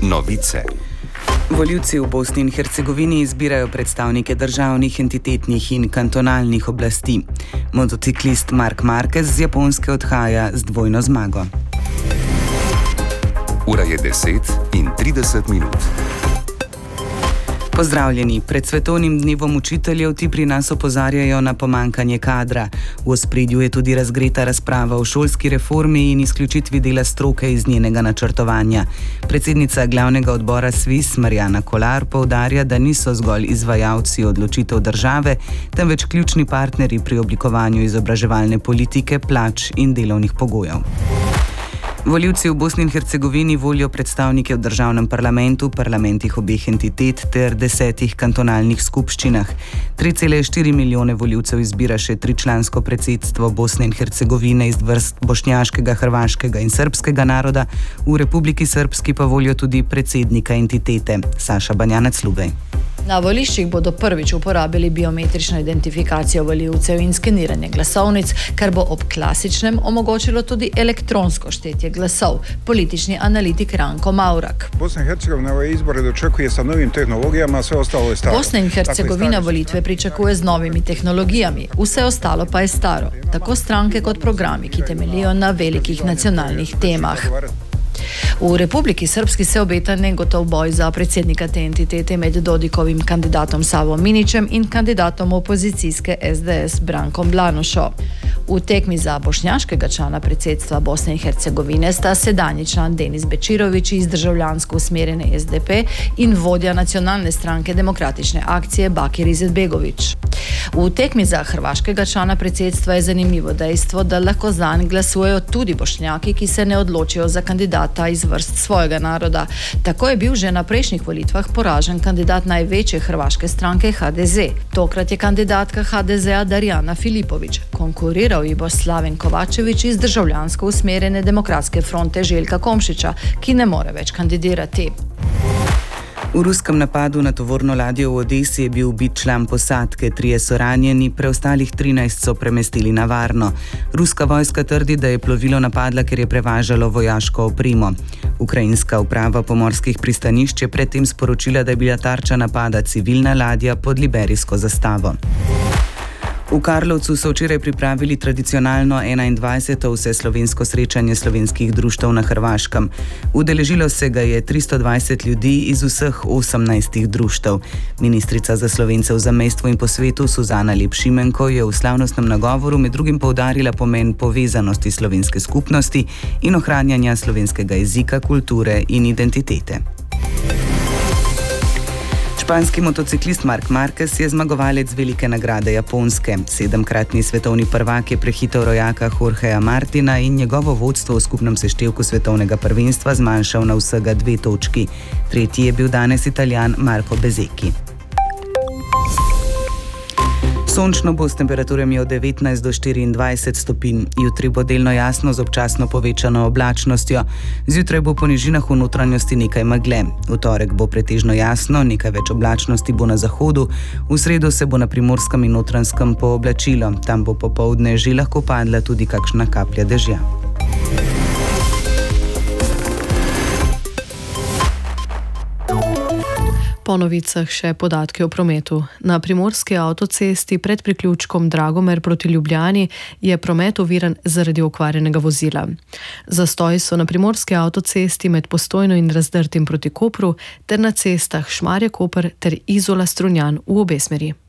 Novice. Volivci v Bosni in Hercegovini izbirajo predstavnike državnih, entitetnih in kantonalnih oblasti. Motociklist Marc Marquez z Japonske odhaja z dvojno zmago. Ura je 10:30. Pozdravljeni. Pred svetovnim dnevom učiteljev ti pri nas opozarjajo na pomankanje kadra. V ospredju je tudi razgreta razprava o šolski reformi in izključitvi dela stroke iz njenega načrtovanja. Predsednica glavnega odbora SVIS Marjana Kolar poudarja, da niso zgolj izvajalci odločitev države, temveč ključni partnerji pri oblikovanju izobraževalne politike, plač in delovnih pogojev. Volivci v Bosni in Hercegovini volijo predstavnike v državnem parlamentu, parlamentih obeh entitet ter 10 kantonalnih skupščinah. 3,4 milijone volivcev izbira še tričlansko predsedstvo Bosne in Hercegovine iz vrst bošnjaškega, hrvaškega in srbskega naroda, v Republiki Srbski pa volijo tudi predsednika entitete. Saša Banjanac-Lubej. Na voliščih bodo prvič uporabili biometrično identifikacijo volivcev in skeniranje glasovnic, kar bo ob klasičnem omogočilo tudi elektronsko štetje glasov. Politični analitik Ranko Maurak. Bosna in Hercegovina ove izbore dočekuje sa novim tehnologijama, sve ostalo je staro. Bosna in Hercegovina volitve pričakuje z novimi tehnologijami, vse ostalo pa je staro. Tako stranke kot programi, ki temeljijo na velikih nacionalnih temah. V Republiki Srpski se obeta negotov boj za predsednika te entitete med Dodikovim kandidatom Savo Minićem in kandidatom opozicijske SDS Brankom Blanušo. V tekmi za bošnjaškega člana predsedstva Bosne in Hercegovine sta sedanji član Denis Bečirović iz državljansko usmerjene SDP in vodja nacionalne stranke Demokratične akcije Bakir Izetbegović. V tekmi za hrvaškega člana predsedstva je zanimivo dejstvo, da lahko zanj glasujejo tudi bošnjaki, ki se ne odločijo za kandidata iz vrst svojega naroda. Tako je bil že na prejšnjih volitvah poražen kandidat največje hrvaške stranke HDZ. Tokrat je kandidatka HDZ-a Darjana Filipović. Konkuriral ji bo Slaven Kovačević iz državljansko usmerjene Demokratske fronte Željka Komšića, ki ne more več kandidirati. V ruskem napadu na tovorno ladjo v Odesi je bil ubit član posadke, 3 so ranjeni, preostalih 13 so premestili na varno. Ruska vojska trdi, da je plovilo napadla, ker je prevažalo vojaško opremo. Ukrajinska uprava pomorskih pristanišč je predtem sporočila, da je bila tarča napada civilna ladja pod liberijsko zastavo. V Karlovcu so včeraj pripravili tradicionalno 21. vseslovensko srečanje slovenskih društev na Hrvaškem. Udeležilo se ga je 320 ljudi iz vseh 18 društev. Ministrica za Slovence v zamejstvu in po svetu Suzana Lep-Šimenko je v slavnostnem nagovoru med drugim poudarila pomen povezanosti slovenske skupnosti in ohranjanja slovenskega jezika, kulture in identitete. Španski motociklist Marc Marquez je zmagovalec velike nagrade Japonske. 7-kratni svetovni prvak je prehitel rojaka Jorgeja Martina in njegovo vodstvo v skupnem seštevku svetovnega prvenstva zmanjšal na vsega 2 točki. Tretji je bil danes Italijan Marco Bezzecchi. Sončno bo s temperaturami od 19 do 24 stopinj. Jutri bo delno jasno z občasno povečano oblačnostjo. Zjutraj bo po nižinah v notranjosti nekaj megle. V torek bo pretežno jasno, nekaj več oblačnosti bo na zahodu. V sredo se bo na Primorskem in Notranjskem pooblačilo. Tam bo popoldne že lahko padla tudi kakšna kaplja dežja. Po novicah še podatke o prometu. Na primorski avtocesti pred priključkom Dragomer proti Ljubljani je promet oviran zaradi okvarjenega vozila. Zastoji so na primorski avtocesti med Postojno in Razdrtim proti Kopru ter na cestah Šmarje-Koper ter Izola-Strunjan v obe smeri.